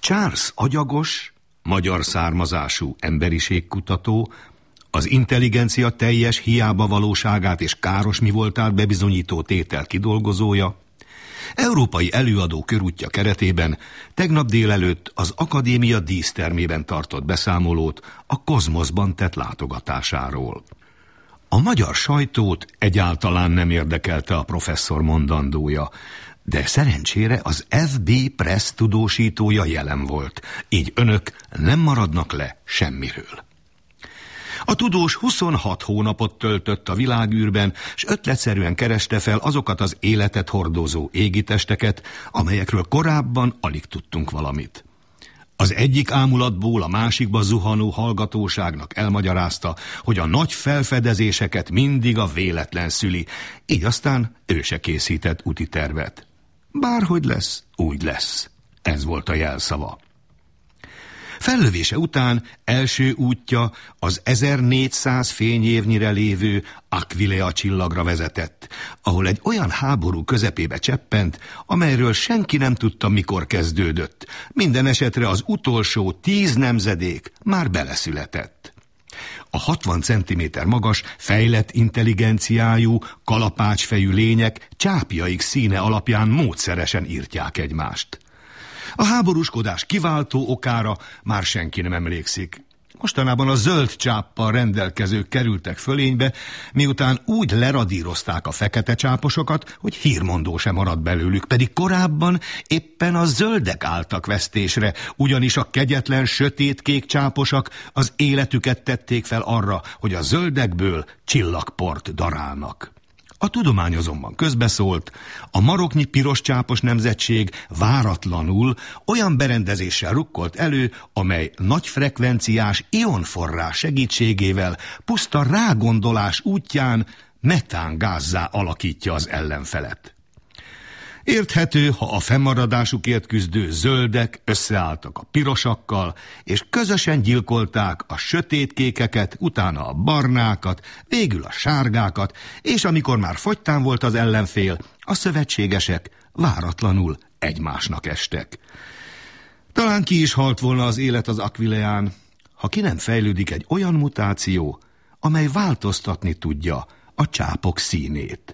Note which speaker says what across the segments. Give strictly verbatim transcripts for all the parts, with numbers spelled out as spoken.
Speaker 1: Charles Agyagos, magyar származású emberiségkutató, az intelligencia teljes hiába valóságát és káros mi voltát bebizonyító tétel kidolgozója, európai előadó körútja keretében tegnap délelőtt az akadémia dísztermében tartott beszámolót a kozmoszban tett látogatásáról. A magyar sajtót egyáltalán nem érdekelte a professzor mondandója, de szerencsére az ef bé Press tudósítója jelen volt, így önök nem maradnak le semmiről. A tudós huszonhat hónapot töltött a világűrben, s ötletszerűen kereste fel azokat az életet hordozó égitesteket, amelyekről korábban alig tudtunk valamit. Az egyik ámulatból a másikba zuhanó hallgatóságnak elmagyarázta, hogy a nagy felfedezéseket mindig a véletlen szüli, így aztán ő se készített úti tervet. Bárhogy lesz, úgy lesz. Ez volt a jelszava. Fellövése után első útja az ezernégyszáz fényévnyire lévő Aquilea csillagra vezetett, ahol egy olyan háború közepébe cseppent, amelyről senki nem tudta, mikor kezdődött. Minden esetre az utolsó tíz nemzedék már beleszületett. A hatvan centiméter magas, fejlett intelligenciájú, kalapácsfejű lények csápjaik színe alapján módszeresen írtják egymást. A háborúskodás kiváltó okára már senki nem emlékszik. Mostanában a zöld csáppal rendelkezők kerültek fölénybe, miután úgy leradírozták a fekete csáposokat, hogy hírmondó sem maradt belőlük, pedig korábban éppen a zöldek álltak vesztésre, ugyanis a kegyetlen sötétkék csáposak az életüket tették fel arra, hogy a zöldekből csillagport darálnak. A tudomány azonban közbeszólt, a maroknyi piros csápos nemzetség váratlanul olyan berendezéssel rukkolt elő, amely nagyfrekvenciás ionforrás segítségével puszta rágondolás útján metángázzá alakítja az ellenfelet. Érthető, ha a fennmaradásukért küzdő zöldek összeálltak a pirosakkal, és közösen gyilkolták a sötétkékeket, utána a barnákat, végül a sárgákat, és amikor már fogytán volt az ellenfél, a szövetségesek váratlanul egymásnak estek. Talán ki is halt volna az élet az Aquileán, ha ki nem fejlődik egy olyan mutáció, amely változtatni tudja a csápok színét.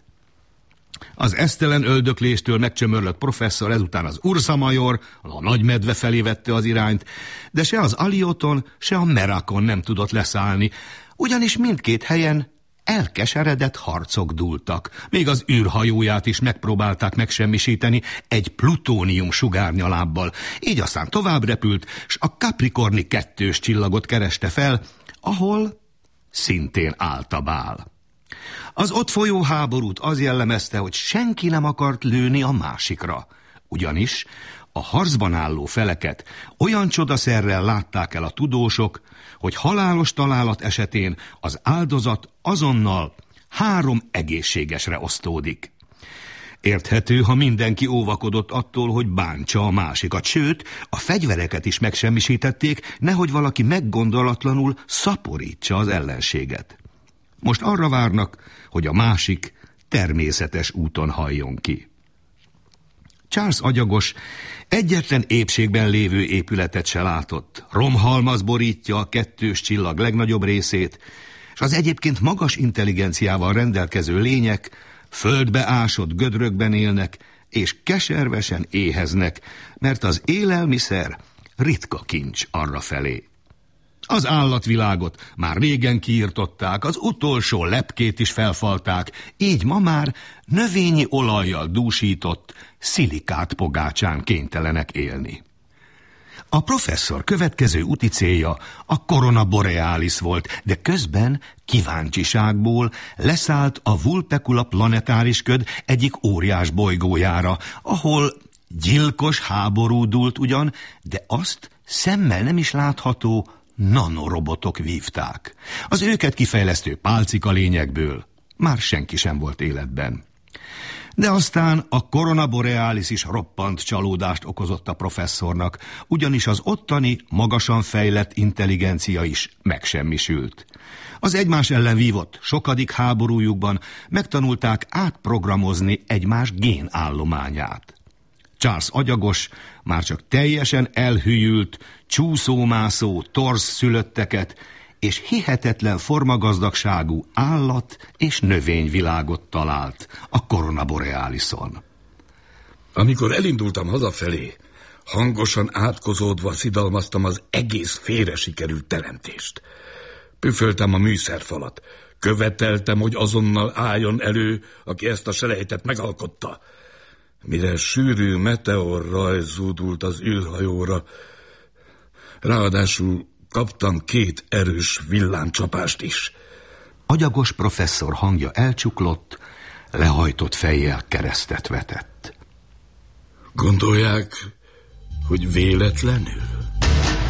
Speaker 1: Az esztelen öldökléstől megcsömörlött professzor ezután az Ursa Major, a nagy medve felé vette az irányt, de se az Alioton, se a Merakon nem tudott leszállni, ugyanis mindkét helyen elkeseredett harcok dúltak. Még az űrhajóját is megpróbálták megsemmisíteni egy plutónium sugárnyalábbal, így aztán tovább repült, s a Capricorni kettős csillagot kereste fel, ahol szintén állt a bál. Az ott folyó háborút az jellemezte, hogy senki nem akart lőni a másikra, ugyanis a harcban álló feleket olyan csodaszerrel látták el a tudósok, hogy halálos találat esetén az áldozat azonnal három egészségesre osztódik. Érthető, ha mindenki óvakodott attól, hogy bántsa a másikat, sőt, a fegyvereket is megsemmisítették, nehogy valaki meggondolatlanul szaporítsa az ellenséget. Most arra várnak, hogy a másik természetes úton halljon ki. Charles Agyagos egyetlen épségben lévő épületet se látott. Romhalmaz borítja a kettős csillag legnagyobb részét, és az egyébként magas intelligenciával rendelkező lények földbe ásott gödrökben élnek, és keservesen éheznek, mert az élelmiszer ritka kincs arrafelé. Az állatvilágot már régen kiirtották, az utolsó lepkét is felfalták, így ma már növényi olajjal dúsított szilikát pogácsán kénytelenek élni. A professzor következő úti célja a Corona Borealis volt, de közben kíváncsiságból leszállt a Vulpecula planetáris köd egyik óriás bolygójára, ahol gyilkos háború dúlt ugyan, de azt szemmel nem is látható nanorobotok vívták. Az őket kifejlesztő pálcika lényekből már senki sem volt életben. De aztán a Corona Borealis is roppant csalódást okozott a professzornak, ugyanis az ottani magasan fejlett intelligencia is megsemmisült. Az egymás ellen vívott sokadik háborújukban megtanulták átprogramozni egymás génállományát. Charles agyagos, már csak teljesen elhűült, csúszómászó, torz szülötteket és hihetetlen formagazdagságú állat- és növényvilágot talált a Corona Borealison.
Speaker 2: Amikor elindultam hazafelé, hangosan átkozódva szidalmaztam az egész félre sikerült teremtést. Püföltem a műszerfalat, követeltem, hogy azonnal álljon elő, aki ezt a selejtet megalkotta. Mire sűrű meteor rajzódult az űrhajóra, ráadásul kaptam két erős villámcsapást is.
Speaker 1: Agyagos professzor hangja elcsuklott, lehajtott fejjel keresztet vetett.
Speaker 2: Gondolják, hogy véletlenül?